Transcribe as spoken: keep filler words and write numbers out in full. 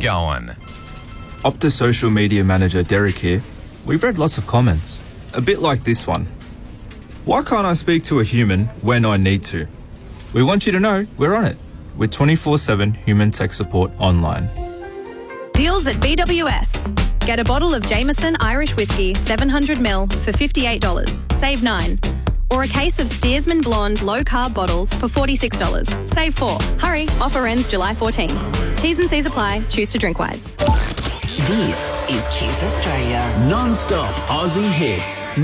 going. Optus social media manager Derek here. We've read lots of comments, a bit like this one. Why can't I speak to a human when I need to? We want you to know we're on it with twenty-four seven human tech support online. Deals at B W S. Get a bottle of Jameson Irish Whiskey seven hundred milliliters for fifty-eight dollars, save nine. Or a case of Steersman Blonde low-carb bottles for forty-six dollars, save four. Hurry, offer ends July fourteenth. T's and C's apply. Choose to drink wise. This is Cheese Australia. Non-stop Aussie hits.